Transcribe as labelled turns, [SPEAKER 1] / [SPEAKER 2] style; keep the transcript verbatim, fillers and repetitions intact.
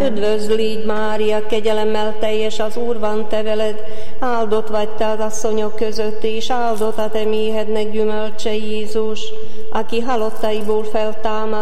[SPEAKER 1] Üdvözl így, Mária, kegyelemmel teljes, az Úr van te veled, áldott vagy te az asszonyok között, és áldott a te méhednek gyümölcse Jézus, aki halottaiból feltámad,